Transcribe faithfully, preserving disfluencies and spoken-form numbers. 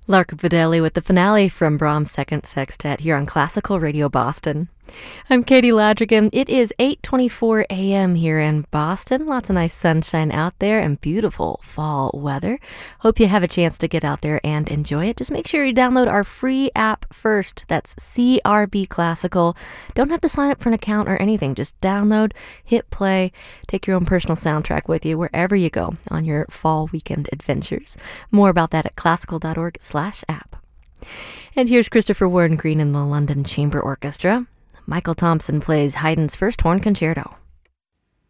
Lark Videlli with the finale from Brahms' Second Sextet here on Classical Radio Boston. I'm Katie Ladrigan. It is eight twenty-four a.m. here in Boston. Lots of nice sunshine out there and beautiful fall weather. Hope you have a chance to get out there and enjoy it. Just make sure you download our free app first. That's C R B Classical. Don't have to sign up for an account or anything. Just download, hit play, take your own personal soundtrack with you wherever you go on your fall weekend adventures. More about that at classical.org slash app. And here's Christopher Warren Green and the London Chamber Orchestra. Michael Thompson plays Haydn's First Horn Concerto.